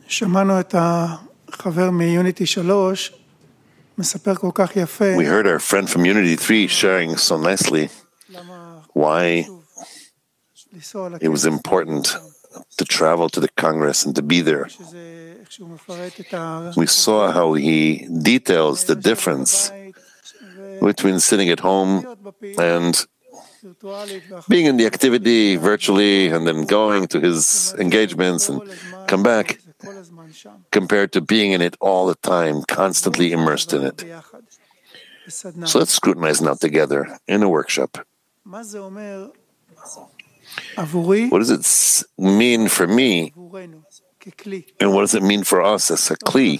שמענו את החבר מיוניטי 3 מספר כל כך יפה. We heard our friend from Unity 3 sharing so nicely why it was important to travel to the Congress and to be there. We saw how he details the difference between sitting at home and being in the activity virtually and then going to his engagements and come back, compared to being in it all the time, constantly immersed in it. So let's scrutinize now together in a workshop. What does it mean for me, and what does it mean for us as a kli?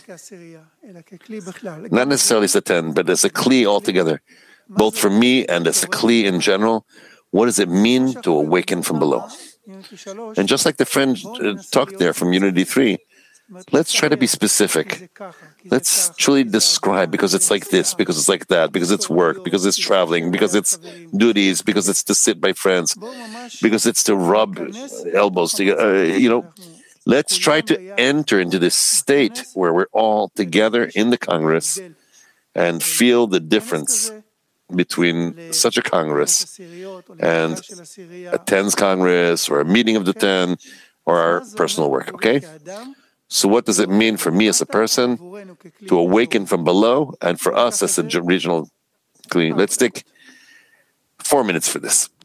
Not necessarily as a 10, but as a kli altogether, both for me and as a kli in general. What does it mean to awaken from below? And just like the friend talked there from Unity 3, let's try to be specific. Let's truly describe, because it's like this, because it's like that, because it's work, because it's traveling, because it's duties, because it's to sit by friends, because it's to rub elbows together. Let's try to enter into this state where we're all together in the Congress and feel the difference between such a Congress and a 10's Congress or a meeting of the 10 or our personal work, okay? So what does it mean for me as a person to awaken from below, and for us as a regional kli? Let's take 4 minutes for this.